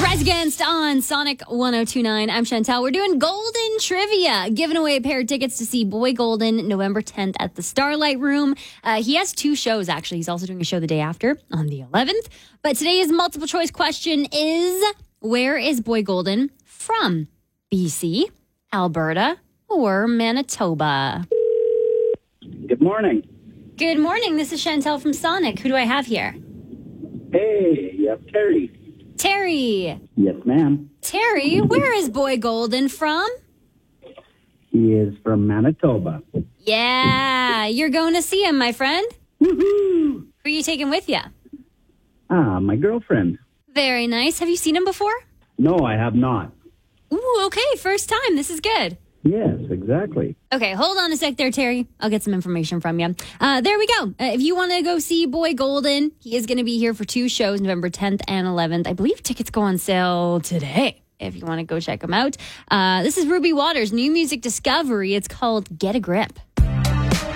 Rise Against on Sonic 102.9. I'm Chantel. We're doing Golden Trivia, giving away a pair of tickets to see Boy Golden November 10th at the Starlight Room. He has two shows, actually. He's also doing a show the day after on the 11th. But today's multiple choice question is, where is Boy Golden from? BC, Alberta, or Manitoba? Good morning. Good morning. This is Chantel from Sonic. Who do I have here? Hey, you have Terry. Terry. Yes, ma'am. Terry, where is Boy Golden from? He is from Manitoba. Yeah, you're going to see him, my friend. Woohoo! Who are you taking with you? My girlfriend. Very nice. Have you seen him before? No, I have not. Ooh, okay. First time. This is good. Yes, exactly. Okay, hold on a sec there, Terry. I'll get some information from you. There we go. If you want to go see Boy Golden, he is going to be here for two shows, November 10th and 11th. I believe tickets go on sale today, if you want to go check him out. This is Ruby Waters' new music discovery. It's called Get a Grip.